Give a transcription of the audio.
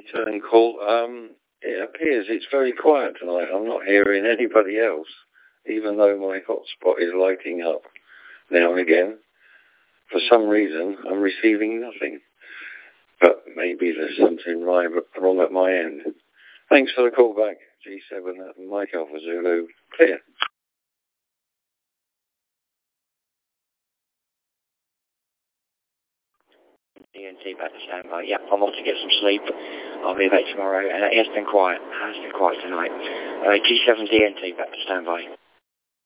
Return call. It appears it's very quiet tonight. I'm not hearing anybody else, even though my hotspot is lighting up now and again. For some reason, I'm receiving nothing. But maybe there's something wrong at my end. Thanks for the call back, G7 Mike Alpha Zulu. Clear. ENT back to standby. Yep, I'm off to get some sleep. I'll be back tomorrow. And it has been quiet. Tonight. G7's ENT back to standby.